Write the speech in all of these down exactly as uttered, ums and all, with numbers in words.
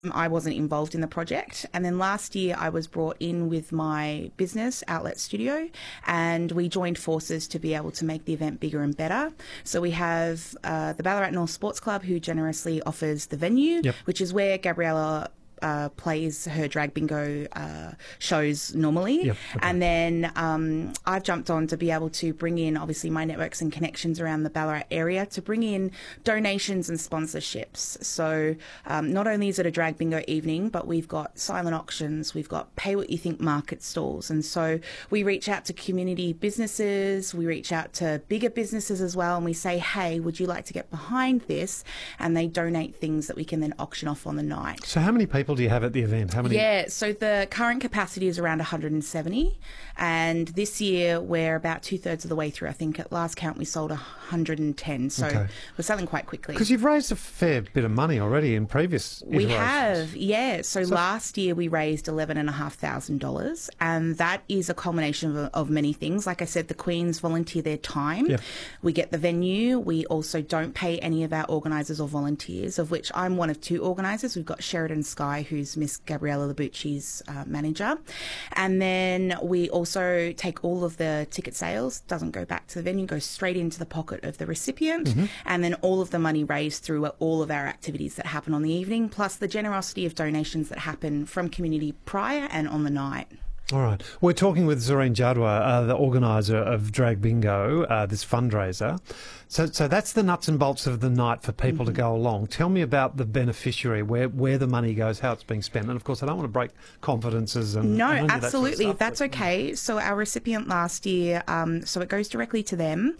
I wasn't involved in the project. And then last year I was brought in with my business, Outlet Studio, and we joined forces to be able to make the event bigger and better. So we have uh, the Ballarat North Sports Club, who generously offers the venue, yep. which is where Gabriella Uh, plays her drag bingo uh, shows normally. Yep, okay. And then um, I've jumped on to be able to bring in, obviously, my networks and connections around the Ballarat area to bring in donations and sponsorships. So um, not only is it a drag bingo evening, but we've got silent auctions, we've got pay what you think market stalls. And so we reach out to community businesses, we reach out to bigger businesses as well, and we say, hey, would you like to get behind this? And they donate things that we can then auction off on the night. So how many people do you have at the event? How many? Yeah, so the current capacity is around one hundred seventy, and this year we're about two thirds of the way through. I think at last count we sold one hundred ten, so okay. we're selling quite quickly. Because you've raised a fair bit of money already in previous iterations. We have, yeah. So, so last year we raised eleven and a half thousand dollars, and that is a culmination of, of many things. Like I said, the Queens volunteer their time. Yep. We get the venue. We also don't pay any of our organisers or volunteers, of which I'm one of two organisers. We've got Sheridan Sky, who's Miss Gabriella Labucci's uh, manager. And then we also take all of the ticket sales, doesn't go back to the venue, goes straight into the pocket of the recipient. Mm-hmm. And then all of the money raised through all of our activities that happen on the evening, plus the generosity of donations that happen from community prior and on the night. All right. We're talking with Zareen Jadwa, uh, the organiser of Drag Bingo, uh, this fundraiser. So so that's the nuts and bolts of the night for people mm-hmm. to go along. Tell me about the beneficiary, where, where the money goes, how it's being spent. And, of course, I don't want to break confidences. And, no, and absolutely. that sort of stuff, that's but, okay. So our recipient last year, um, so it goes directly to them.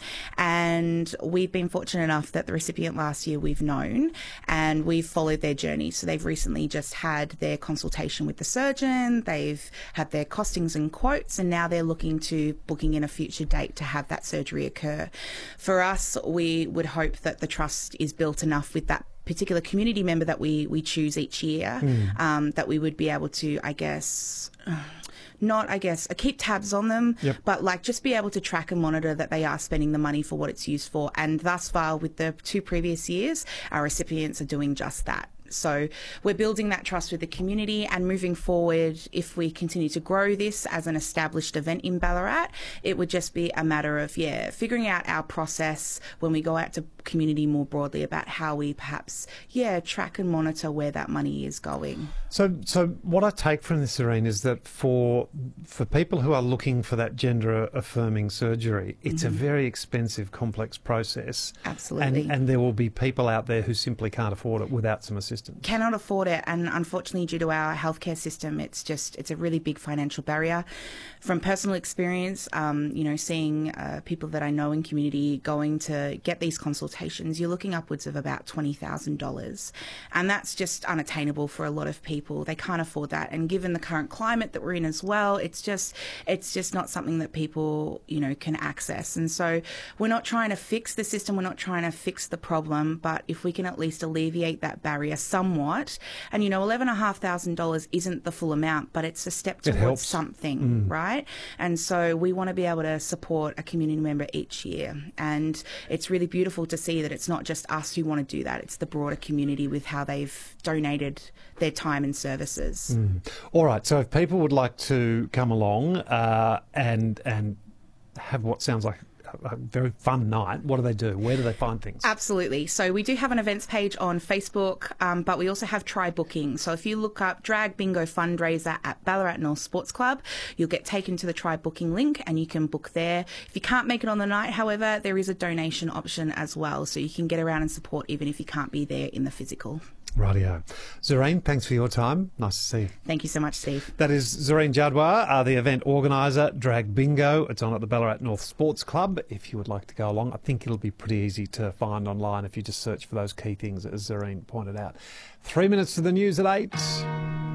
And we've been fortunate enough that the recipient last year we've known and we've followed their journey. So they've recently just had their consultation with the surgeon. They've had their costings and quotes, and now they're looking to booking in a future date to have that surgery occur. For us, we would hope that the trust is built enough with that particular community member that we, we choose each year, mm. um, that we would be able to, I guess... Uh, not, I guess, uh, keep tabs on them, yep. but like just be able to track and monitor that they are spending the money for what it's used for. And thus far, with the two previous years, our recipients are doing just that. So we're building that trust with the community, and moving forward, if we continue to grow this as an established event in Ballarat, it would just be a matter of, yeah, figuring out our process when we go out to community more broadly about how we perhaps, yeah, track and monitor where that money is going. So so what I take from this, Zareen, is that for for people who are looking for that gender-affirming surgery, it's mm-hmm. a very expensive, complex process. Absolutely. And, and there will be people out there who simply can't afford it without some assistance. Cannot afford it, and unfortunately due to our healthcare system, it's just it's a really big financial barrier. From personal experience, um, you know, seeing uh, people that I know in community going to get these consultations, you're looking upwards of about twenty thousand dollars, and that's just unattainable for a lot of people. They can't afford that, and given the current climate that we're in as well, it's just it's just not something that people, you know, can access. And so we're not trying to fix the system, we're not trying to fix the problem, but if we can at least alleviate that barrier somewhat, and you know, eleven and a half thousand dollars isn't the full amount, but it's a step towards something, mm. right? And so we want to be able to support a community member each year, and it's really beautiful to see that it's not just us who want to do that; it's the broader community with how they've donated their time and services. Mm. All right. So if people would like to come along uh, and and have what sounds like a very fun night, what do they do? Where do they find things? Absolutely. So we do have an events page on Facebook, um, but we also have Try Booking. So if you look up Drag Bingo Fundraiser at Ballarat North Sports Club, you'll get taken to the Try Booking link and you can book there. If you can't make it on the night, however, there is a donation option as well, so you can get around and support even if you can't be there in the physical. Rightio. Zareen, thanks for your time. Nice to see you. Thank you so much, Steve. That is Zareen Jadwa, uh, the event organiser, Drag Bingo. It's on at the Ballarat North Sports Club. If you would like to go along, I think it'll be pretty easy to find online if you just search for those key things, as Zareen pointed out. Three minutes to the news at eight.